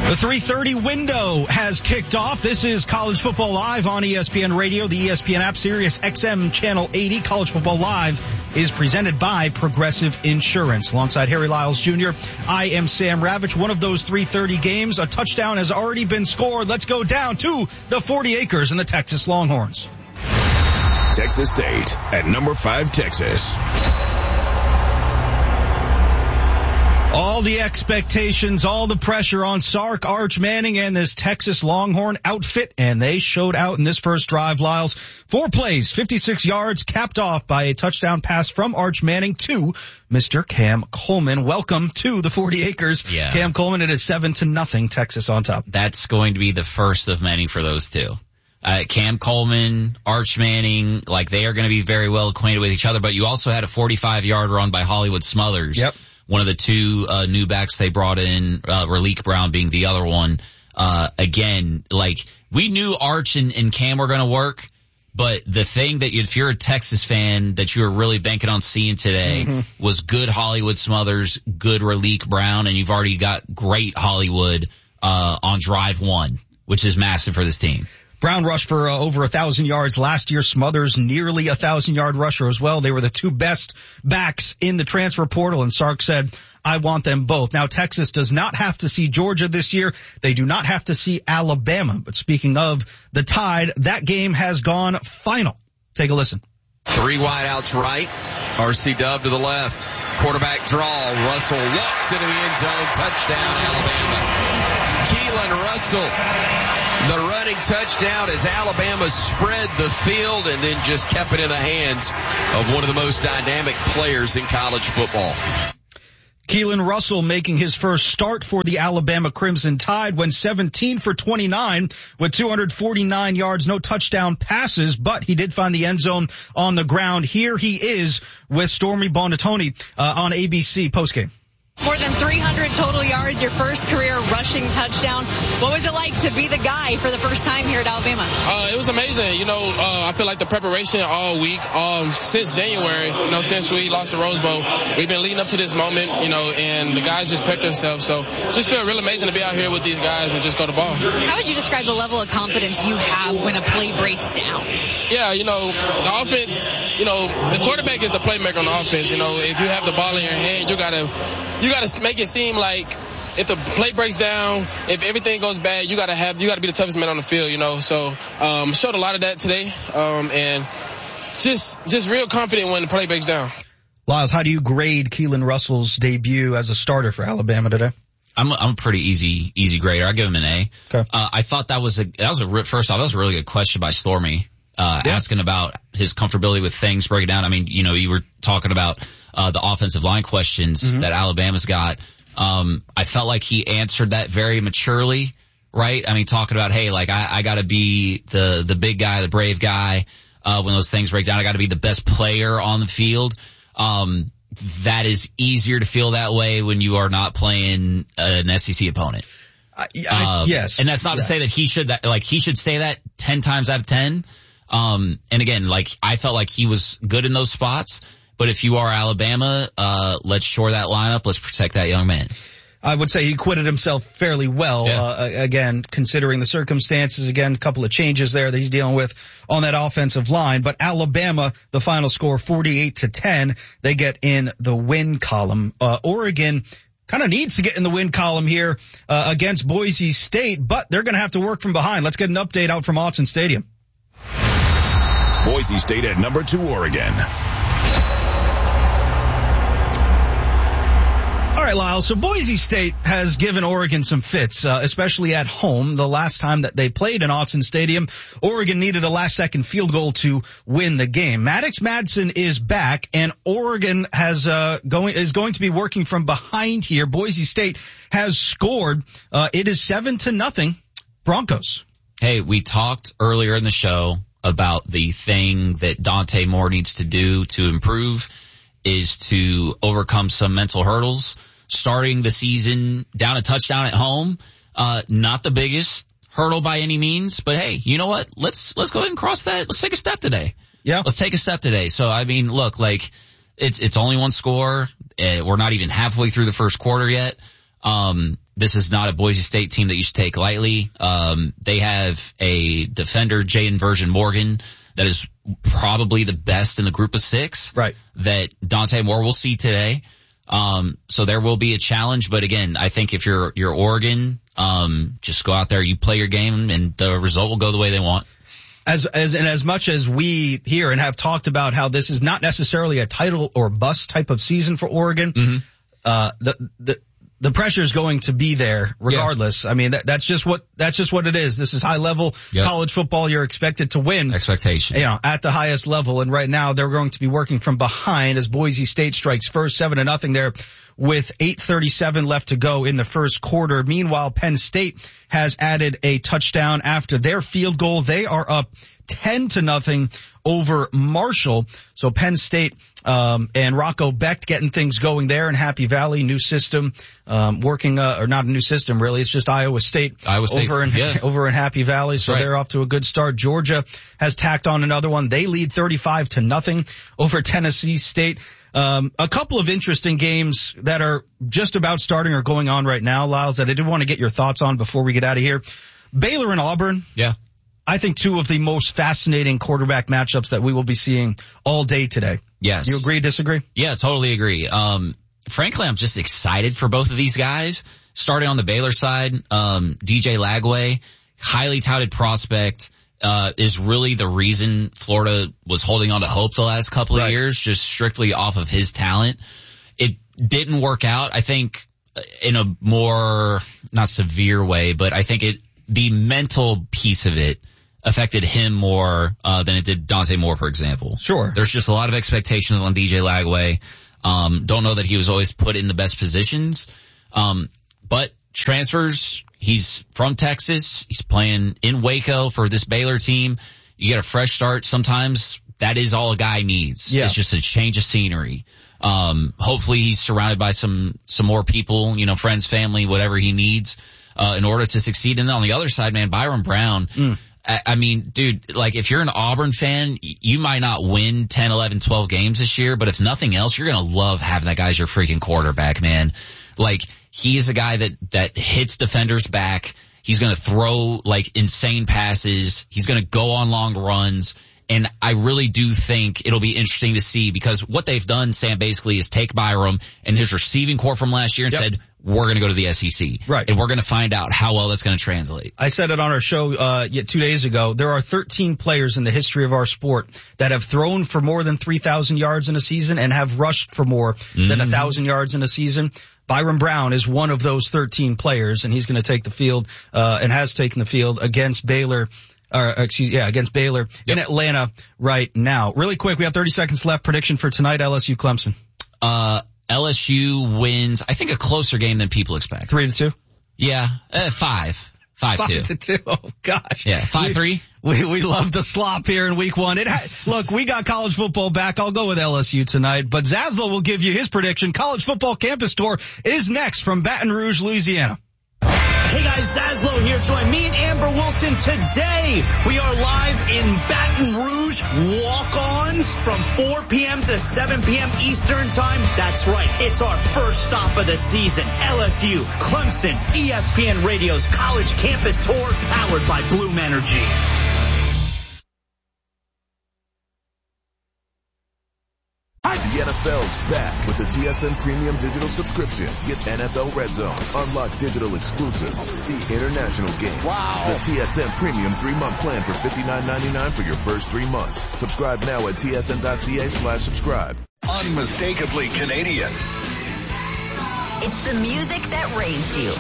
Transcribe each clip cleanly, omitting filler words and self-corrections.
The 3:30 window has kicked off. This is College Football Live on ESPN Radio, the ESPN app, Sirius XM Channel 80. College Football Live is presented by Progressive Insurance. Alongside Harry Lyles Jr., I am Sam Ravitch. One of those 3:30 games, a touchdown has already been scored. Let's go down to the 40 acres and the Texas Longhorns. Texas State at number 5, Texas. All the expectations, all the pressure on Sark, Arch Manning, and this Texas Longhorn outfit, and they showed out in this first drive, Lyles. 4 plays, 56 yards, capped off by a touchdown pass from Arch Manning to Mr. Cam Coleman. Welcome to the 40 acres. Yeah. Cam Coleman, it is 7-0, Texas on top. That's going to be the first of many for those two. Cam Coleman, Arch Manning, like they are going to be very well acquainted with each other, but you also had a 45-yard run by Hollywood Smothers. Yep. One of the two new backs they brought in, Raleek Brown being the other one. Again, like we knew Arch and Cam were going to work, but the thing that if you're a Texas fan that you were really banking on seeing today was good Hollywood Smothers, good Raleek Brown, and you've already got great Hollywood on drive 1, which is massive for this team. Brown rushed for over 1,000 yards last year. Smothers nearly 1,000-yard rusher as well. They were the two best backs in the transfer portal, and Sark said, I want them both. Now, Texas does not have to see Georgia this year. They do not have to see Alabama. But speaking of the Tide, that game has gone final. Take a listen. 3 wideouts right, RC Dub to the left. Quarterback draw, Russell walks into the end zone, touchdown Alabama. Keelan Russell. The running touchdown as Alabama spread the field and then just kept it in the hands of one of the most dynamic players in college football. Keelan Russell making his first start for the Alabama Crimson Tide, went 17 for 29 with 249 yards, no touchdown passes, but he did find the end zone on the ground. Here he is with Stormy Buonantony on ABC postgame. More than 300 total yards, your first career rushing touchdown. What was it like to be the guy for the first time here at Alabama? It was amazing. I feel like the preparation all week, since January, since we lost the Rose Bowl, we've been leading up to this moment, and the guys just prepped themselves. So just feel real amazing to be out here with these guys and just go to ball. How would you describe the level of confidence you have when a play breaks down? Yeah, the offense, the quarterback is the playmaker on the offense. If you have the ball in your hand, you gotta make it seem like if the play breaks down, if everything goes bad, you gotta be the toughest man on the field, So showed a lot of that today, and just real confident when the play breaks down. Lyles, how do you grade Keelan Russell's debut as a starter for Alabama today? I'm a pretty easy grader. I give him an A. Okay. I thought that was a really good question by Stormy, asking about his comfortability with things breaking down. I mean, you were talking about the offensive line questions that Alabama's got. I felt like he answered that very maturely, right? I mean, talking about, hey, like I gotta be the big guy, the brave guy, when those things break down. I gotta be the best player on the field. That is easier to feel that way when you are not playing an SEC opponent. Yes. And that's not to say that he should say that 10 times out of 10. And again, like I felt like he was good in those spots. But if you are Alabama, let's shore that lineup. Let's protect that young man. I would say he acquitted himself fairly well. Yeah. Again, considering the circumstances, again, a couple of changes there that he's dealing with on that offensive line. But Alabama, the final score 48-10, they get in the win column. Oregon kind of needs to get in the win column here against Boise State, but they're going to have to work from behind. Let's get an update out from Autzen Stadium. Boise State at number 2, Oregon. All right, Lyle. So Boise State has given Oregon some fits, especially at home. The last time that they played in Autzen Stadium, Oregon needed a last-second field goal to win the game. Maddox Madsen is back, and Oregon is going to be working from behind here. Boise State has scored. It is 7-0 Broncos. Hey, we talked earlier in the show about the thing that Dante Moore needs to do to improve is to overcome some mental hurdles. Starting the season down a touchdown at home, not the biggest hurdle by any means, but hey, you know what? Let's go ahead and cross that. Let's take a step today. Yeah. Let's take a step today. So, I mean, look, like, it's only one score. We're not even halfway through the first quarter yet. This is not a Boise State team that you should take lightly. They have a defender, Jaden Virgin Morgan, that is probably the best in the group of 6. Right. That Dante Moore will see today. So there will be a challenge, but again, I think if you're Oregon, just go out there, you play your game, and the result will go the way they want. As much as we hear and have talked about how this is not necessarily a title or bust type of season for Oregon, the pressure is going to be there regardless. Yeah. I mean, that's just what it is. This is high level college football. You're expected to win. Expectation. At the highest level. And right now they're going to be working from behind as Boise State strikes first 7-0 there with 8:37 left to go in the first quarter. Meanwhile, Penn State has added a touchdown after their field goal. They are up 10-0 over Marshall. So Penn State, and Rocco Becht getting things going there in Happy Valley, new system, working, or not a new system really. It's just Iowa State over in Happy Valley. So they're off to a good start. Georgia has tacked on another one. They lead 35-0 over Tennessee State. A couple of interesting games that are just about starting or going on right now, Lyles, that I did want to get your thoughts on before we get out of here. Baylor and Auburn. Yeah. I think two of the most fascinating quarterback matchups that we will be seeing all day today. Yes. You agree, disagree? Yeah, totally agree. Frankly, I'm just excited for both of these guys. Starting on the Baylor side, DJ Lagway, highly touted prospect, is really the reason Florida was holding on to hope the last couple of years, just strictly off of his talent. It didn't work out, I think, in a more, not severe way, but I think the mental piece of it affected him more than it did Dante Moore, for example. Sure. There's just a lot of expectations on DJ Lagway. Don't know that he was always put in the best positions. But transfers, he's from Texas. He's playing in Waco for this Baylor team. You get a fresh start. Sometimes that is all a guy needs. Yeah. It's just a change of scenery. Hopefully he's surrounded by some more people, friends, family, whatever he needs, in order to succeed. And then on the other side, man, Byron Brown, I mean, dude, like if you're an Auburn fan, you might not win 10, 11, 12 games this year, but if nothing else, you're going to love having that guy as your freaking quarterback, man. Like he is a guy that hits defenders back. He's going to throw like insane passes. He's going to go on long runs. And I really do think it'll be interesting to see, because what they've done, Sam, basically is take Byram and his receiving core from last year and said, we're going to go to the SEC. Right. And we're going to find out how well that's going to translate. I said it on our show 2 days ago. There are 13 players in the history of our sport that have thrown for more than 3,000 yards in a season and have rushed for more than 1,000 yards in a season. Byron Brown is one of those 13 players, and he's going to take the field, and has taken the field against Baylor. Against Baylor in Atlanta right now. Really quick, we have 30 seconds left. Prediction for tonight, LSU Clemson. LSU wins, I think, a closer game than people expect. 3-2? Yeah, 5-2. 5-2. Oh gosh. Yeah, 5-3. We love the slop here in week one. Look, we got college football back. I'll go with LSU tonight, but Zaslow will give you his prediction. College football campus tour is next from Baton Rouge, Louisiana. Hey guys, Zaslow here. Join me and Amber Wilson today. We are live in Baton Rouge, walk-ons from 4 p.m. to 7 p.m. Eastern time. That's right. It's our first stop of the season. LSU, Clemson, ESPN Radio's college campus tour powered by Bloom Energy. The NFL's back with the TSN Premium Digital subscription. Get NFL Red Zone, unlock digital exclusives, see international games. Wow. The TSN Premium 3-month plan for $59.99 for your first 3 months. Subscribe now at tsn.ca/subscribe. Unmistakably Canadian. It's the music that raised you.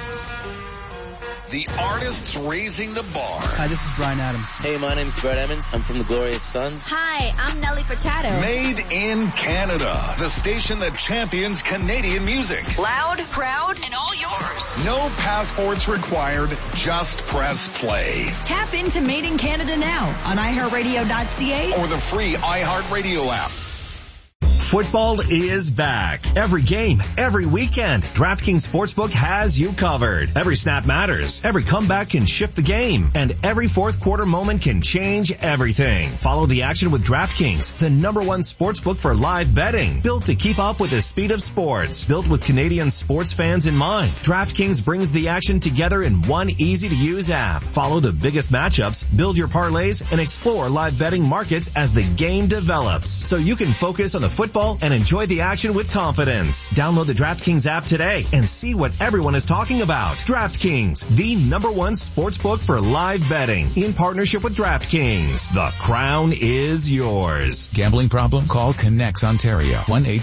The artists raising the bar. Hi, this is Bryan Adams. Hey, my name's Brett Emmons. I'm from the Glorious Sons. Hi, I'm Nelly Furtado. Made in Canada. The station that champions Canadian music. Loud, proud, and all yours. No passports required. Just press play. Tap into Made in Canada now on iHeartRadio.ca or the free iHeartRadio app. Football is back. Every game, every weekend, DraftKings Sportsbook has you covered. Every snap matters. Every comeback can shift the game. And every fourth quarter moment can change everything. Follow the action with DraftKings, the #1 sportsbook for live betting. Built to keep up with the speed of sports. Built with Canadian sports fans in mind. DraftKings brings the action together in one easy-to-use app. Follow the biggest matchups, build your parlays, and explore live betting markets as the game develops. So you can focus on the football and enjoy the action with confidence. Download the DraftKings app today and see what everyone is talking about. DraftKings, the #1 sportsbook for live betting, in partnership with DraftKings. The crown is yours. Gambling problem? Call Connects Ontario.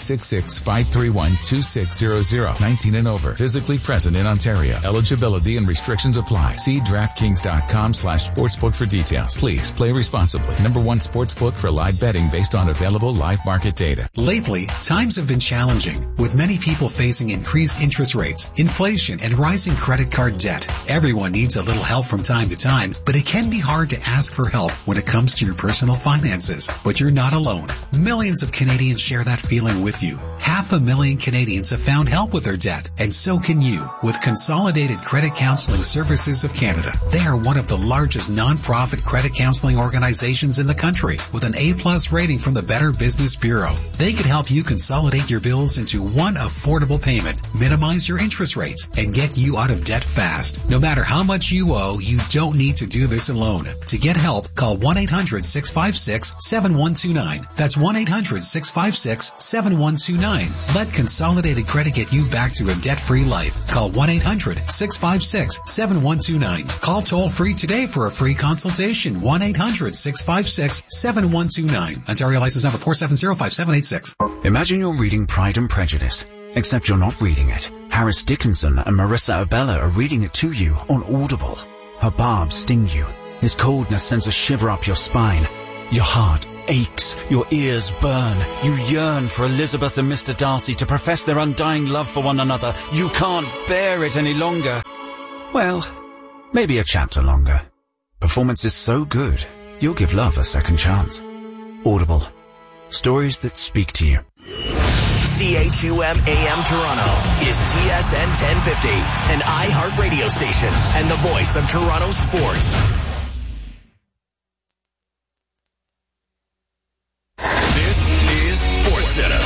1-866-531-2600. 19 and over. Physically present in Ontario. Eligibility and restrictions apply. See DraftKings.com/sportsbook for details. Please play responsibly. #1 sportsbook for live betting based on available live market data. Lately, times have been challenging, with many people facing increased interest rates, inflation, and rising credit card debt. Everyone needs a little help from time to time, but it can be hard to ask for help when it comes to your personal finances. But you're not alone. Millions of Canadians share that feeling with you. 500,000 Canadians have found help with their debt, and so can you with Consolidated Credit Counseling Services of Canada. They are one of the largest non-profit credit counseling organizations in the country, with an A+ rating from the Better Business Bureau. They could help you consolidate your bills into one affordable payment, minimize your interest rates, and get you out of debt fast. No matter how much you owe, you don't need to do this alone. To get help, call 1-800-656-7129. That's 1-800-656-7129. Let Consolidated Credit get you back to a debt-free life. Call 1-800-656-7129. Call toll-free today for a free consultation. 1-800-656-7129. Ontario license number 4705786. Imagine you're reading Pride and Prejudice, except you're not reading it. Harris Dickinson and Marissa Abella are reading it to you on Audible. Her barbs sting you. His coldness sends a shiver up your spine. Your heart aches. Your ears burn. You yearn for Elizabeth and Mr. Darcy to profess their undying love for one another. You can't bear it any longer. Well, maybe a chapter longer. Performance is so good, you'll give love a second chance. Audible. Stories that speak to you. CHUM AM Toronto is TSN 1050, an iHeart radio station and the voice of Toronto sports. This is SportsCenter.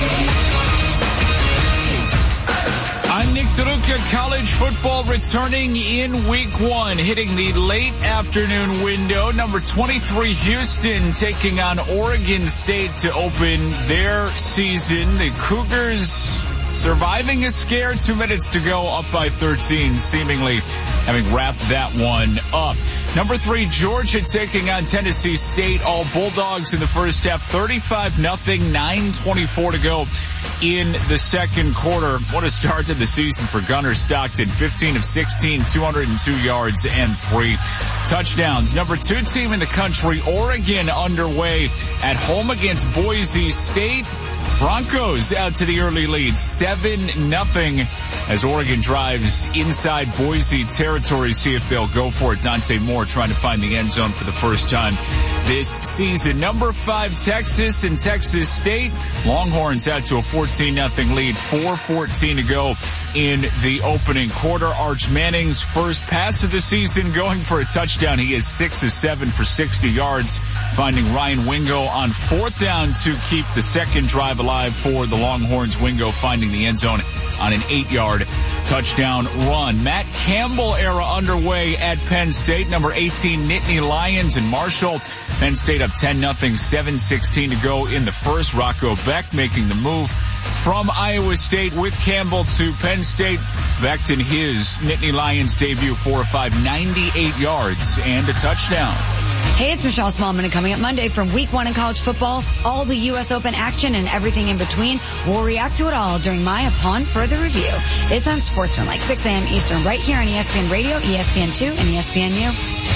I'm Nick DeLuca. College football returning in week 1, hitting the late afternoon window. Number 23 Houston taking on Oregon State to open their season. The Cougars surviving a scare, 2 minutes to go, up by 13, seemingly having wrapped that one up. Number 3, Georgia taking on Tennessee State. All Bulldogs in the first half, 35-0, 9:24 to go in the second quarter. What a start to the season for Gunnar Stockton. 15 of 16, 202 yards and 3 touchdowns. Number 2 team in the country, Oregon, underway at home against Boise State. Broncos out to the early lead, 7-0 as Oregon drives inside Boise territory. See if they'll go for it. Dante Moore trying to find the end zone for the first time this season. Number 5, Texas and Texas State. Longhorns out to a 14-0 lead, 4:14 to go in the opening quarter. Arch Manning's first pass of the season going for a touchdown. He is 6 of 7 for 60 yards, finding Ryan Wingo on 4th down to keep the second drive alive for the Longhorns. Wingo finding the end zone on an 8-yard touchdown run. Matt Campbell era underway at Penn State. Number 18, Nittany Lions and Marshall. Penn State up 10-0, 7:16 to go in the first. Rocco Beck making the move from Iowa State with Campbell to Penn State. Beck in his Nittany Lions debut, 4 of 5, 98 yards and a touchdown. Hey, it's Michelle Smallman, and coming up Monday from week 1 in college football, all the U.S. Open action and everything in between. We'll react to it all during my Upon Further Review. It's on SportsCenter, like 6 a.m. Eastern, right here on ESPN Radio, ESPN2, and ESPNU.